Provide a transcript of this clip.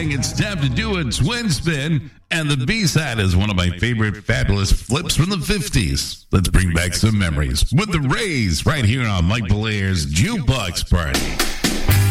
saying it's time to do a twin spin, and the B-side is one of my favorite fabulous flips from the 50s. Let's bring back some memories with the Rays right here on Mike Belair's Jukebox Party.